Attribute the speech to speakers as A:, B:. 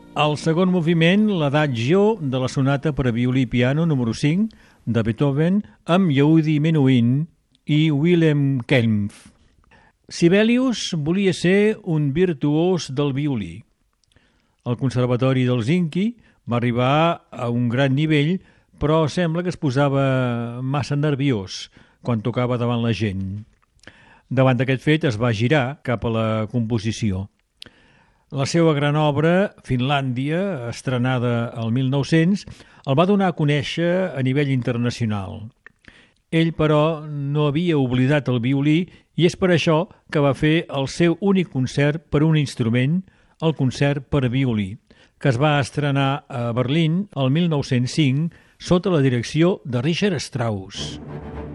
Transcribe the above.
A: El segon moviment, l'Adagio de la sonata per a violí i piano número 5 de Beethoven amb Yehudi Menuhin i Wilhelm Kempff. Sibelius volia ser un virtuós del violí. Al Conservatori d'Helsinki va arribar a un gran nivell, però sembla que es posava massa nerviós quan tocava davant la gent. Davant d'aquest fet es va girar cap a la composició. La seva gran obra, Finlàndia, estrenada el 1900, el va donar a conèixer a nivell internacional. Ell, però, no havia oblidat el violí i és per això que va fer el seu únic concert per un instrument, el concert per a violí, que es va estrenar a Berlín el 1905 sota la direcció de Richard Strauss.